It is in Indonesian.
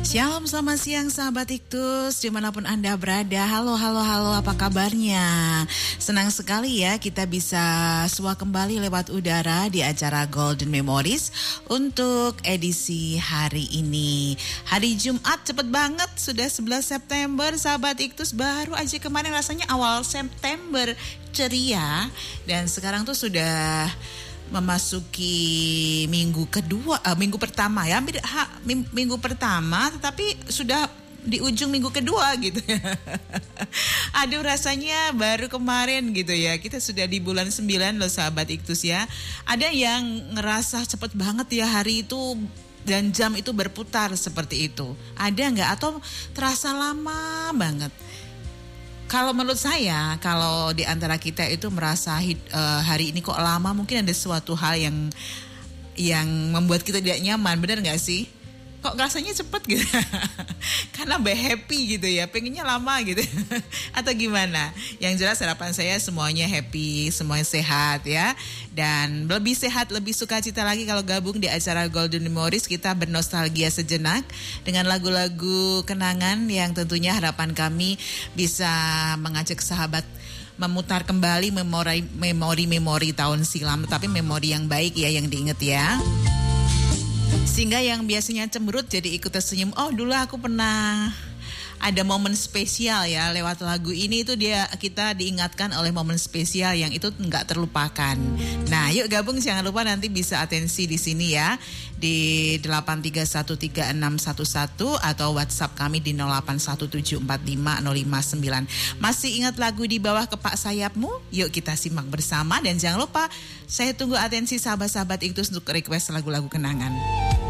Shalom, selamat siang sahabat Iktus, dimanapun Anda berada. Halo, apa kabarnya? Senang sekali ya kita bisa sua kembali lewat udara di acara Golden Memories untuk edisi hari ini. Hari Jumat cepet banget, sudah 11 September sahabat Iktus. Baru aja kemarin rasanya awal September ceria, dan sekarang tuh sudah memasuki minggu pertama ya, minggu pertama, tetapi sudah di ujung minggu kedua gitu ya. Aduh, rasanya baru kemarin gitu ya, kita sudah di bulan 9 loh sahabat Iktus ya. Ada yang ngerasa cepet banget ya hari itu dan jam itu berputar seperti itu. Ada nggak, atau terasa lama banget? Kalau menurut saya, kalau di antara kita itu merasa hari ini kok lama, mungkin ada suatu hal yang membuat kita tidak nyaman, benar nggak sih? Kok rasanya cepet gitu? Karena happy gitu ya, pengennya lama gitu. Atau gimana? Yang jelas harapan saya semuanya happy, semuanya sehat ya. Dan lebih sehat, lebih sukacita lagi kalau gabung di acara Golden Memories. Kita bernostalgia sejenak dengan lagu-lagu kenangan yang tentunya harapan kami bisa mengajak sahabat memutar kembali memori tahun silam, tapi memori yang baik ya, yang diingat ya. Sehingga yang biasanya cemberut jadi ikut tersenyum. Oh, dulu aku pernah ada momen spesial ya, lewat lagu ini itu kita diingatkan oleh momen spesial yang itu nggak terlupakan. Nah, yuk gabung, jangan lupa nanti bisa atensi di sini ya di 8313611 atau WhatsApp kami di 0817450559. Masih ingat lagu Di Bawah Kepak Sayapmu? Yuk kita simak bersama, dan jangan lupa saya tunggu atensi sahabat-sahabat Iktus untuk request lagu-lagu kenangan.